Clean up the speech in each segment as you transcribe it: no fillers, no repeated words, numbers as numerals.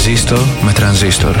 Ζήστο με τρανζίστορ.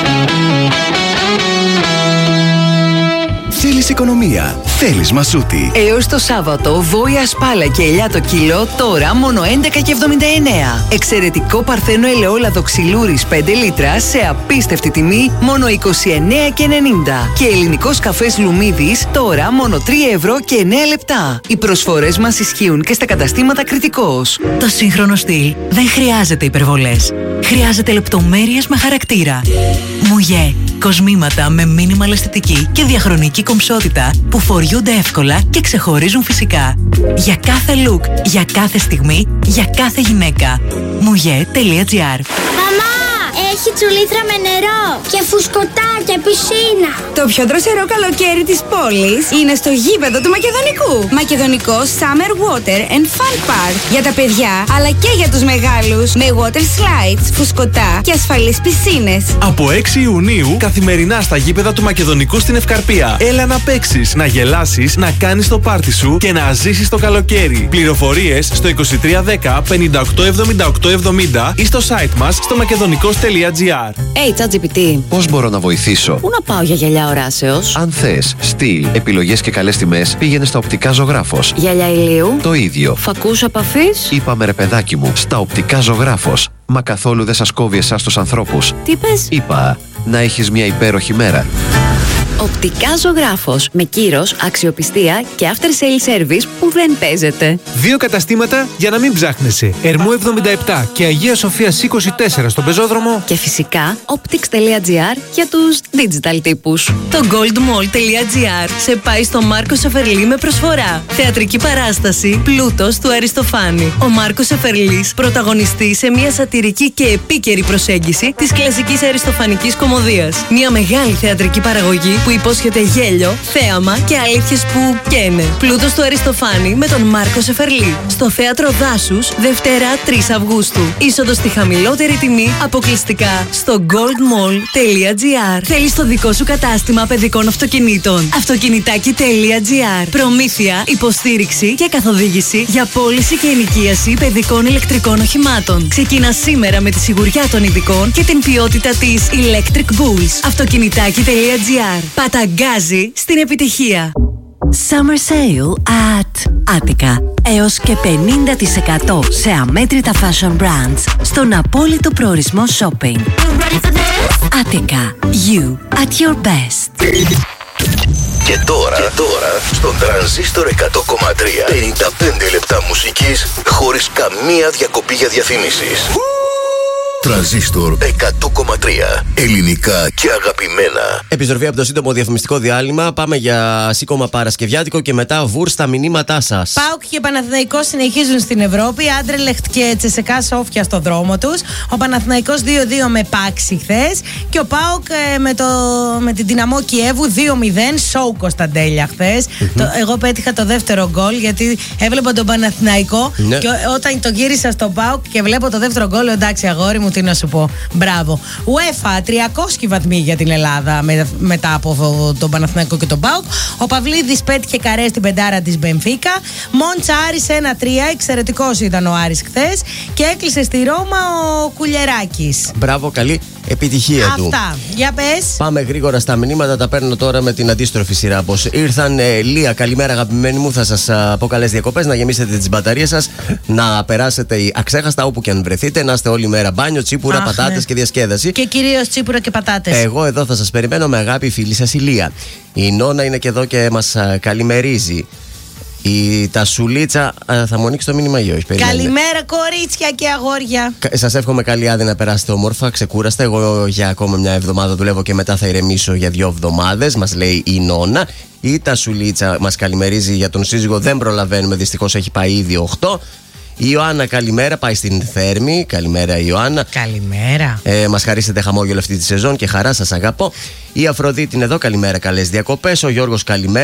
Θέλεις οικονομία, θέλεις Μασούτη. Έως το Σάββατο, βόηα σπάλα και ελιά το κιλό, τώρα μόνο 11,79. Εξαιρετικό παρθένο ελαιόλαδο ξυλούρης 5 λίτρα σε απίστευτη τιμή, μόνο 29,90. Και ελληνικός καφές Λουμίδης, τώρα μόνο 3 ευρώ και 9 λεπτά. Οι προσφορές μας ισχύουν και στα καταστήματα Κρητικός. Το σύγχρονο στυλ δεν χρειάζεται υπερβολές. Χρειάζεται λεπτομέρειες με χαρακτήρα. Μουγέ. Κοσμήματα με μίνιμαλ αισθητική και διαχρονική κομψότητα που φοριούνται εύκολα και ξεχωρίζουν φυσικά. Για κάθε look, για κάθε στιγμή, για κάθε γυναίκα. Muye.gr. Μαμά, έχει τσουλήθρα με νερό και φουσκωτά και πισίνα. Το πιο δροσερό καλοκαίρι της πόλης είναι στο γήπεδο του Μακεδονικού. Μακεδονικό Summer Water and Fun Park. Για τα παιδιά, αλλά και για τους μεγάλους. Με water slides, φουσκωτά και ασφαλείς πισίνες. Από 6 Ιουνίου, καθημερινά στα γήπεδα του Μακεδονικού στην Ευκαρπία. Έλα να παίξεις, να γελάσεις, να κάνεις το πάρτι σου και να ζήσεις το καλοκαίρι. Πληροφορίες στο 2310 587870 ή στο site μας στο makedonico.gr. ChatGPT. Πώς μπορώ να βοηθήσω? Πού να πάω για γυαλιά οράσεως? Αν θες στυλ, επιλογές και καλές τιμές, πήγαινε στα Οπτικά Ζωγράφος. Γυαλιά ηλίου. Το ίδιο. Φακούς επαφής. Είπαμε ρε παιδάκι μου, στα Οπτικά Ζωγράφος. Μα καθόλου δεν σας κόβει εσάς τους ανθρώπους. Τι πες? Είπα, να έχεις μια υπέροχη μέρα. Οπτικά Ζωγράφος. Με κύρος, αξιοπιστία και after sale service που δεν παίζεται. 2 καταστήματα για να μην ψάχνεσαι. Ερμού 77 και Αγία Σοφίας 24 στον Πεζόδρομο. Και φυσικά optics.gr για τους digital τύπους. Το goldmall.gr σε πάει στο Μάρκο Σεφερλί με προσφορά. Θεατρική παράσταση Πλούτος του Αριστοφάνη. Ο Μάρκος Σεφερλής πρωταγωνιστεί σε μια σατυρική και επίκαιρη προσέγγιση της κλασικής αριστοφανικής κωμωδίας. Μια μεγάλη θεατρική παραγωγή που υπόσχεται γέλιο, θέαμα και αλήθειες που καίνε. Πλούτος του Αριστοφάνη με τον Μάρκο Σεφερλή. Στο Θέατρο Δάσους, Δευτέρα 3 Αυγούστου. Είσοδος στη χαμηλότερη τιμή αποκλειστικά στο goldmall.gr. Θέλεις το δικό σου κατάστημα παιδικών αυτοκινήτων? Αυτοκινητάκι.gr. Προμήθεια, υποστήριξη και καθοδήγηση για πώληση και ενοικίαση παιδικών ηλεκτρικών οχημάτων. Ξεκινά σήμερα με τη σιγουριά των ειδικών και την ποιότητα της Electric Bulls. Αυτοκινητάκι.gr. Παταγκάζει στην επιτυχία. Summer Sale at Attica. Έως και 50% σε αμέτρητα fashion brands στον απόλυτο προορισμό shopping. Attica. You at your best. Και τώρα στον Τρανζίστορ 100,3 55 λεπτά μουσικής χωρίς καμία διακοπή για διαφημίσεις. Τρανζίστορ 100,3. Ελληνικά και αγαπημένα. Επιστροφή από το σύντομο διαφημιστικό διάλειμμα. Πάμε για σήκωμα Παρασκευιάτικο και μετά βουρ στα μηνύματά σας. ΠΑΟΚ και Παναθηναϊκός συνεχίζουν στην Ευρώπη. Άντρελεχτ και Τσεσεκά Σόφια στο δρόμο τους. Ο Παναθηναϊκός 2-2 με Πάξη χθες. Και ο ΠΑΟΚ με την Δυναμό Κιέβου 2-0. Σόου Κωνσταντέλια χθες. Εγώ πέτυχα το δεύτερο γκολ γιατί έβλεπα τον Παναθηναϊκό. Ναι. Και όταν το γύρισα στο ΠΑΟΚ και βλέπω το δεύτερο γκολ, εντάξει αγόρι μου, τι να σου πω. Μπράβο. UEFA 300 βαθμοί για την Ελλάδα μετά από τον Παναθηναϊκό και τον ΠΑΟΚ. Ο Παυλίδης πέτυχε καρέ στην πεντάρα της Μπενφίκα. Μόντσα Άρης 1-3. Εξαιρετικός ήταν ο Άρης χθες. Και έκλεισε στη Ρώμα ο Κουλιεράκης. Μπράβο, καλή επιτυχία του. Αυτά. Για πες. Πάμε γρήγορα στα μηνύματα. Τα παίρνω τώρα με την αντίστροφη σειρά. Πως ήρθαν. Λία, καλημέρα αγαπημένοι μου. Θα σας πω καλές διακοπές. Να γεμίσετε τις μπαταρίες σας. Να περάσετε αξέχαστα όπου και αν βρεθείτε. Να είστε όλη μέρα μπάνιο, τσίπουρα, πατάτες και διασκέδαση. Και κυρίως τσίπουρα και πατάτες. Εγώ εδώ θα σας περιμένω με αγάπη, φίλη σας η Λία. Η Νόνα είναι και εδώ και μας καλημερίζει. Η Τασουλίτσα θα μου ανοίξει το μήνυμα ή όχι? Καλημέρα κορίτσια και αγόρια. Σας εύχομαι καλή άδεια να περάσετε όμορφα, ξεκούραστα. Εγώ για ακόμα μια εβδομάδα δουλεύω και μετά θα ηρεμήσω για 2 εβδομάδες. Μας λέει η Νόνα. Η Τασουλίτσα μας καλημερίζει για τον σύζυγο. Δεν προλαβαίνουμε, δυστυχώς έχει πάει ήδη 8. Η Ιωάννα, καλημέρα, πάει στην Θέρμη. Καλημέρα, Ιωάννα. Καλημέρα. Μας χαρίσετε χαμόγελο αυτή τη σεζόν και χαρά, σας αγαπώ. Η Αφροδίτη είναι εδώ, καλημέρα, καλές διακοπές. Ο Γιώργος, καλημέρα.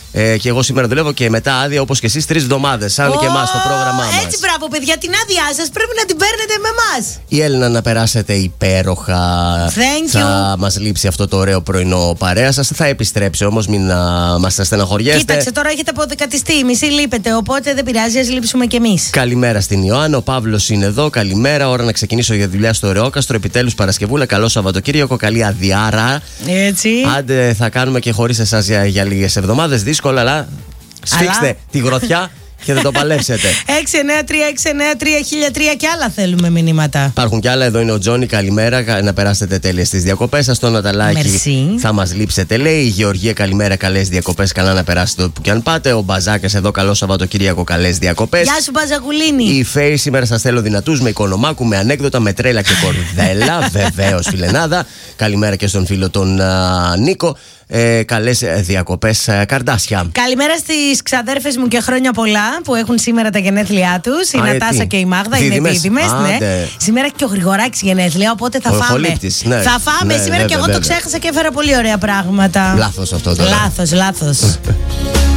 Και εγώ σήμερα δουλεύω και μετά άδεια όπως και εσείς 3 εβδομάδες. Σαν και εμάς το πρόγραμμά μας. Έτσι, μπράβο, παιδιά, την άδειά σας πρέπει να την παίρνετε με εμάς. Η Έλληνα, να περάσετε υπέροχα. Thank you. Θα μας λείψει αυτό το ωραίο πρωινό παρέα σας. Θα επιστρέψει όμως, μην μας στεναχωριέστε. Κοίταξε, τώρα έχετε αποδεκατιστεί. Η μισή λείπετε, οπότε δεν πειράζει, ας λείψουμε κι εμείς. Καλημέρα στην Ιωάννα. Ο Παύλος είναι εδώ. Καλημέρα. Ώρα να ξεκινήσω για δουλειά στο Ρεόκαστρο. Επιτέλους Παρασκευούλα. Καλό Σαββατοκύριακο. Καλή αδιάρα. Έτσι. Άντε, θα κάνουμε και χωρίς εσάς για λίγες εβδομάδες. Δύσκολα, αλλά σφίξτε τη γροθιά και θα το παλέψετε. 693-693-1003 και άλλα θέλουμε μηνύματα. Υπάρχουν κι άλλα. Εδώ είναι ο Τζόνι. Καλημέρα. Να περάσετε τέλεια στις διακοπές σας. Το Ναταλάκι θα μας λείψετε, λέει. Η Γεωργία, καλημέρα. Καλές διακοπές. Καλά να περάσετε όπου και αν πάτε. Ο Μπαζάκες εδώ. Καλό Σαββατοκύριακο. Καλές διακοπές. Γεια σου, Μπαζακουλίνη. Η Φέη, σήμερα σας θέλω δυνατούς με οικονομάκου, με ανέκδοτα, με τρέλα και κορδέλα. Βεβαίως, φιλενάδα. Καλημέρα και στον φίλο τον Νίκο. Καλές διακοπές, Καρδάσια. Καλημέρα στις ξαδέρφες μου και χρόνια πολλά που έχουν σήμερα τα γενέθλιά τους. Η Νατάσα και η Μάγδα είναι δίδυμες. Ναι. Σήμερα και ο Γρηγοράκης γενέθλια, οπότε θα φάμε. Ναι. Θα φάμε σήμερα και εγώ το ξέχασα και έφερα πολύ ωραία πράγματα. Λάθος αυτό τώρα. Λάθος.